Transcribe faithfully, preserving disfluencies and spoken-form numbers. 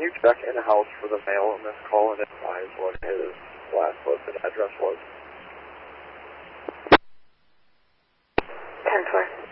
you check in the house for the mail on this call and advise what his last listed address was? ten four.